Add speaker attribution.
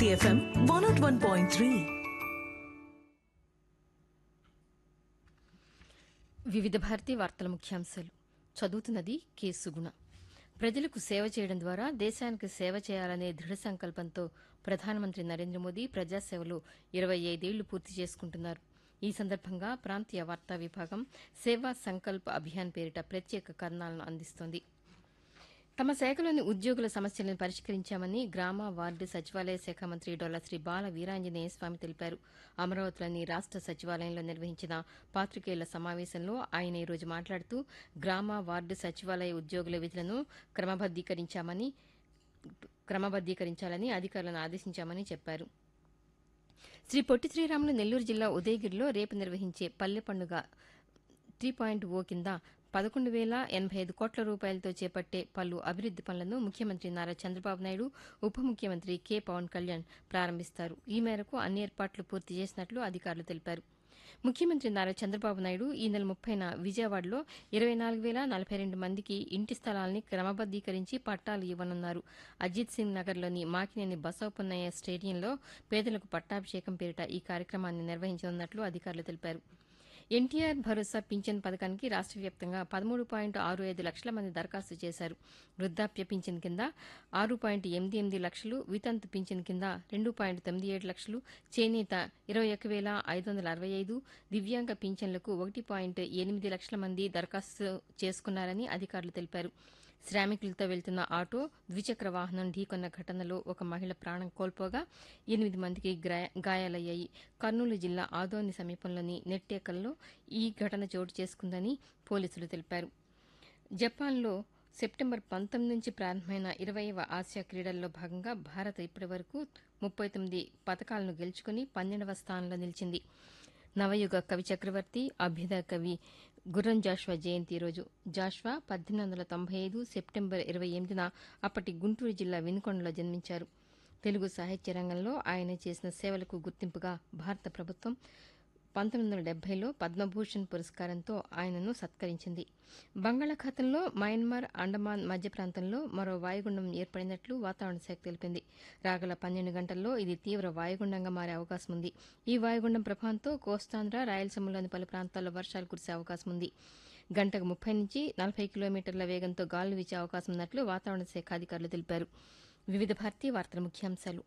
Speaker 1: City FM 101.3.
Speaker 2: వివిధ భారతి వార్తల ముఖ్యాంశాలు చదువుతున్నది కె సుగుణ. ప్రజలకు సేవ చేయడం ద్వారా దేశానికి సేవ చేయాలనే దృఢ సంకల్పంతో ప్రధానమంత్రి నరేంద్ర మోదీ ప్రజాసేవలో 25 ఏళ్లు పూర్తి చేసుకుంటున్నారు. ఈ సందర్భంగా ప్రాంతీయ వార్తా విభాగం సేవా సంకల్ప్ అభియాన్ పేరిట ప్రత్యేక కథనాలను అందిస్తోంది. తమ శాఖలోని ఉద్యోగుల సమస్యలను పరిష్కరించామని గ్రామ వార్డు సచివాలయ శాఖ మంత్రి డొల్ల శ్రీ బాల వీరాంజనేయ స్వామి తెలిపారు. అమరావతిలోని రాష్ట సచివాలయంలో నిర్వహించిన పాతికేయుల సమావేశంలో ఆయన ఈరోజు మాట్లాడుతూ గ్రామ వార్డు సచివాలయ ఉద్యోగుల విధులను క్రమబద్దీకరించాలని అధికారులను ఆదేశించామని చెప్పారు. శ్రీ పొట్టి శ్రీరాములు నెల్లూరు జిల్లా ఉదయగిరిలో రేపు నిర్వహించే పల్లె పండుగ 3.0 కింద 11,085 కోట్ల రూపాయలతో చేపట్టే పలు అభివృద్ది పనులను ముఖ్యమంత్రి నారా చంద్రబాబు నాయుడు, ఉప ముఖ్యమంత్రి కె పవన్ కళ్యాణ్ ప్రారంభిస్తారు. ఈ మేరకు అన్ని ఏర్పాట్లు పూర్తి చేసినట్లు అధికారులు తెలిపారు. ముఖ్యమంత్రి నారా చంద్రబాబు నాయుడు ఈ నెల 30న విజయవాడలో 24,042 మందికి ఇంటి స్థలాల్ని క్రమబద్దీకరించి పట్టాలు ఇవ్వనున్నారు. అజిత్ సింగ్ నగర్లోని మాకినేని బసవపున్నయ్య స్టేడియంలో పేదలకు పట్టాభిషేకం పేరిట ఈ కార్యక్రమాన్ని నిర్వహించనున్నట్లు అధికారులు తెలిపారు. ఎన్టీఆర్ భరోసా పింఛన్ పథకానికి రాష్ట వ్యాప్తంగా 13.65 లక్షల మంది దరఖాస్తు చేశారు. వృద్దాప్య పింఛన్ కింద 6.88 లక్షలు, వితంతు పింఛన్ కింద 2.97 లక్షలు, చేనేత 21,565, దివ్యాంగ పింఛన్లకు 1.8 లక్షల మంది దరఖాస్తు చేసుకున్నారని అధికారులు తెలిపారు. శ్రామికులతో వెళ్తున్న ఆటో ద్విచక్ర వాహనం ఢీకొన్న ఘటనలో ఒక మహిళ ప్రాణం కోల్పోగా 8 మందికి గాయాలయ్యాయి. కర్నూలు జిల్లా ఆదోని సమీపంలోని నెట్టేకల్లో ఈ ఘటన చోటు చేసుకుందని పోలీసులు తెలిపారు. జపాన్లో సెప్టెంబర్ 19 నుంచి ప్రారంభమైన 20వ ఆసియా క్రీడల్లో భాగంగా భారత్ ఇప్పటివరకు 39 పతకాలను గెలుచుకుని 12వ స్థానంలో నిలిచింది. నవయుగ కవి చక్రవర్తి, అభ్యుదయ కవి గుర్రం జాషువా జయంతి రోజు. జాషువా 1895 సెప్టెంబర్ 28న అప్పటి గుంటూరు జిల్లా వినుకొండలో జన్మించారు. తెలుగు సాహిత్య రంగంలో ఆయన చేసిన సేవలకు గుర్తింపుగా భారత ప్రభుత్వం 1970లో పద్మభూషణ్ పురస్కారంతో ఆయనను సత్కరించింది. బంగాళాఖాతంలో మయన్మార్, అండమాన్ మధ్య ప్రాంతంలో మరో వాయుగుండం ఏర్పడినట్లు వాతావరణ శాఖ తెలిపింది. రాగల 12 గంటల్లో ఇది తీవ్ర వాయుగుండంగా మారే అవకాశం ఉంది. ఈ వాయుగుండం ప్రభావంతో కోస్తాంధ్ర, రాయలసీమలోని పలు ప్రాంతాల్లో వర్షాలు కురిసే అవకాశం ఉంది. గంటకు 30 నుంచి 40 కిలోమీటర్ల వేగంతో గాలులు వీచే అవకాశం ఉన్నట్లు వాతావరణ శాఖ అధికారులు తెలిపారు. వివిధ భారతీయ వార్తల ముఖ్యాంశాలు